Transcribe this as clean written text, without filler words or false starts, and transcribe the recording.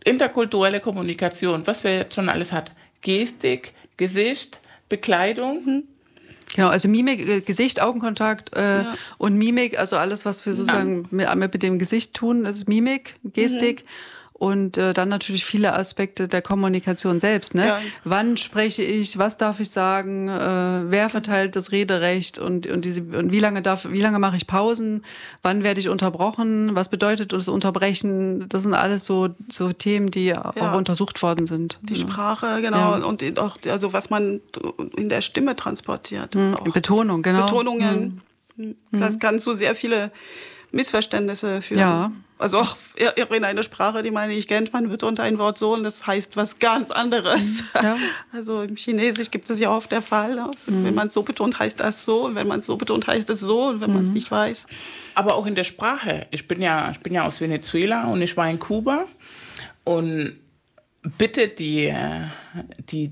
interkulturelle Kommunikation, was wir jetzt schon alles hat. Gestik, Gesicht, Bekleidung. Genau, also Mimik, Gesicht, Augenkontakt und Mimik, also alles, was wir sozusagen mit dem Gesicht tun, ist Mimik, Gestik. Und dann natürlich viele Aspekte der Kommunikation selbst. Ne? Ja. Wann spreche ich, was darf ich sagen, wer verteilt das Rederecht und wie lange mache ich Pausen, wann werde ich unterbrochen, was bedeutet das Unterbrechen? Das sind alles so Themen, die auch untersucht worden sind. Die Sprache, genau, und auch also was man in der Stimme transportiert. Auch. Betonung, genau. Betonungen. Das kann zu sehr viele Missverständnisse führen. Ja. Also auch in einer Sprache, die man nicht kennt, man betont ein Wort so und das heißt was ganz anderes. Ja. Also im Chinesisch gibt es ja oft der Fall. Also wenn man es so betont, heißt das so. Und wenn man es so betont, heißt es so. Und wenn man es nicht weiß. Aber auch in der Sprache. Ich bin ja aus Venezuela und ich war in Kuba. Und bitte die